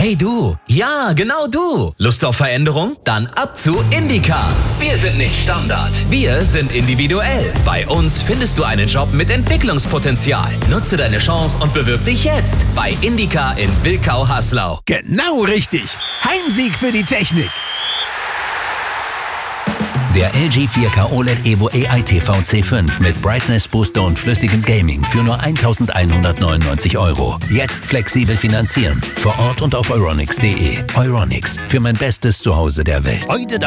Hey du, ja, genau du. Lust auf Veränderung? Dann ab zu IndyCar. Wir sind nicht Standard, wir sind individuell. Bei uns findest du einen Job mit Entwicklungspotenzial. Nutze deine Chance und bewirb dich jetzt bei IndyCar in Wilkau-Haslau. Genau richtig. Heimsieg für die Technik. Der LG 4K OLED Evo AI TV C5 mit Brightness Booster und flüssigem Gaming für nur 1.199 €. Jetzt flexibel finanzieren. Vor Ort und auf euronics.de. Euronics, für mein bestes Zuhause der Welt.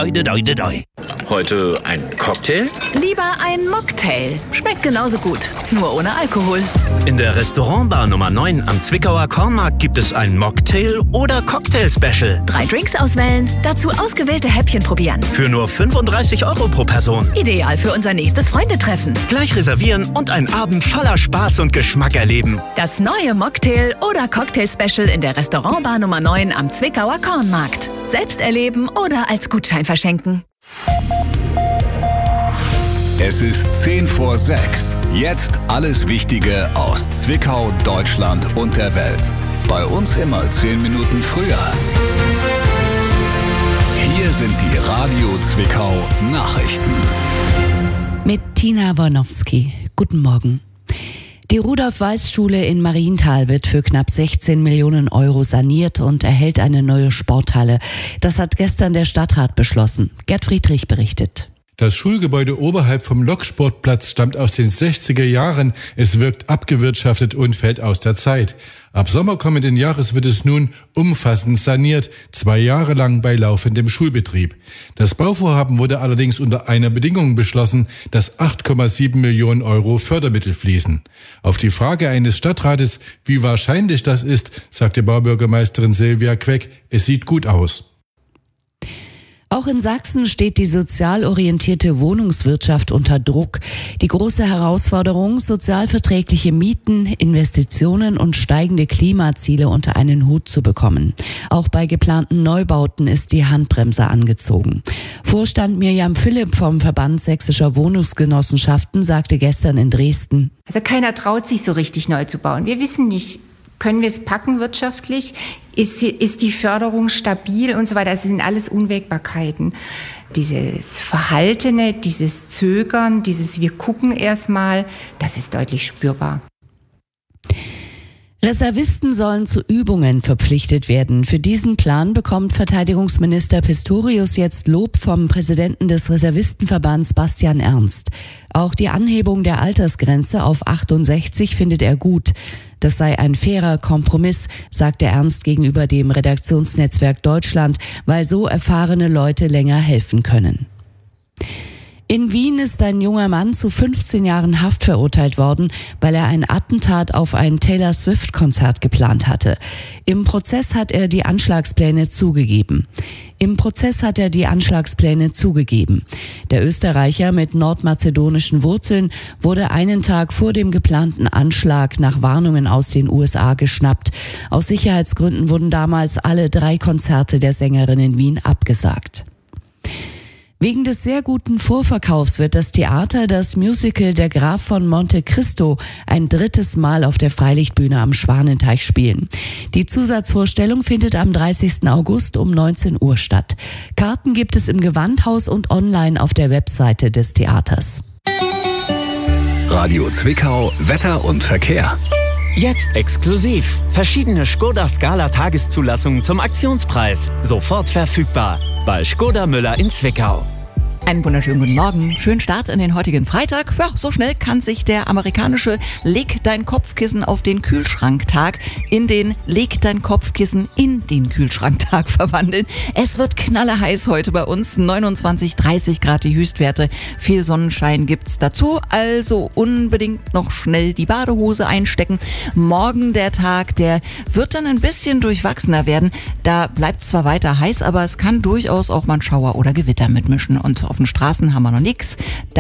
Heute ein Cocktail? Lieber ein Mocktail. Schmeckt genauso gut, nur ohne Alkohol. In der Restaurantbar Nummer 9 am Zwickauer Kornmarkt gibt es ein Mocktail- oder Cocktail-Special. 3 Drinks auswählen, dazu ausgewählte Häppchen probieren. Für nur 35 € pro Person. Ideal für unser nächstes Freundetreffen. Gleich reservieren und einen Abend voller Spaß und Geschmack erleben. Das neue Mocktail- oder Cocktail-Special in der Restaurantbar Nummer 9 am Zwickauer Kornmarkt. Selbst erleben oder als Gutschein verschenken. Es ist 10 vor 6. Jetzt alles Wichtige aus Zwickau, Deutschland und der Welt. Bei uns immer 10 Minuten früher. Hier sind die Radio Zwickau Nachrichten. Mit Tina Wornowski. Guten Morgen. Die Rudolf-Weiß-Schule in Marienthal wird für knapp 16 Millionen € saniert und erhält eine neue Sporthalle. Das hat gestern der Stadtrat beschlossen. Gerd Friedrich berichtet. Das Schulgebäude oberhalb vom Loksportplatz stammt aus den 60er Jahren. Es wirkt abgewirtschaftet und fällt aus der Zeit. Ab Sommer kommenden Jahres wird es nun umfassend saniert, 2 Jahre lang bei laufendem Schulbetrieb. Das Bauvorhaben wurde allerdings unter einer Bedingung beschlossen, dass 8,7 Millionen € Fördermittel fließen. Auf die Frage eines Stadtrates, wie wahrscheinlich das ist, sagte Baubürgermeisterin Silvia Queck, es sieht gut aus. Auch in Sachsen steht die sozial orientierte Wohnungswirtschaft unter Druck. Die große Herausforderung, sozialverträgliche Mieten, Investitionen und steigende Klimaziele unter einen Hut zu bekommen. Auch bei geplanten Neubauten ist die Handbremse angezogen. Vorstand Mirjam Philipp vom Verband Sächsischer Wohnungsgenossenschaften sagte gestern in Dresden: Also keiner traut sich so richtig neu zu bauen. Wir wissen nicht, können wir es packen wirtschaftlich? Ist die Förderung stabil und so weiter? Das sind alles Unwägbarkeiten. Dieses Verhaltene, dieses Zögern, dieses wir gucken erstmal, das ist deutlich spürbar. Reservisten sollen zu Übungen verpflichtet werden. Für diesen Plan bekommt Verteidigungsminister Pistorius jetzt Lob vom Präsidenten des Reservistenverbands Bastian Ernst. Auch die Anhebung der Altersgrenze auf 68 findet er gut. Das sei ein fairer Kompromiss, sagte Ernst gegenüber dem Redaktionsnetzwerk Deutschland, weil so erfahrene Leute länger helfen können. In Wien ist ein junger Mann zu 15 Jahren Haft verurteilt worden, weil er ein Attentat auf ein Taylor Swift-Konzert geplant hatte. Im Prozess hat er die Anschlagspläne zugegeben. Der Österreicher mit nordmazedonischen Wurzeln wurde einen Tag vor dem geplanten Anschlag nach Warnungen aus den USA geschnappt. Aus Sicherheitsgründen wurden damals alle 3 Konzerte der Sängerin in Wien abgesagt. Wegen des sehr guten Vorverkaufs wird das Theater das Musical Der Graf von Monte Cristo ein 3. Mal auf der Freilichtbühne am Schwanenteich spielen. Die Zusatzvorstellung findet am 30. August um 19 Uhr statt. Karten gibt es im Gewandhaus und online auf der Webseite des Theaters. Radio Zwickau, Wetter und Verkehr. Jetzt exklusiv. Verschiedene Škoda Scala Tageszulassungen zum Aktionspreis. Sofort verfügbar. Bei Škoda Müller in Zwickau. Einen wunderschönen guten Morgen. Schönen Start in den heutigen Freitag. Ja, so schnell kann sich der amerikanische Leg dein Kopfkissen auf den Kühlschrank-Tag in den Leg dein Kopfkissen in den Kühlschrank-Tag verwandeln. Es wird knallerheiß heute bei uns. 29, 30 Grad die Höchstwerte. Viel Sonnenschein gibt's dazu. Also unbedingt noch schnell die Badehose einstecken. Morgen der Tag, der wird dann ein bisschen durchwachsener werden. Da bleibt zwar weiter heiß, aber es kann durchaus auch mal ein Schauer oder Gewitter mitmischen. Und auf den Straßen haben wir noch nichts.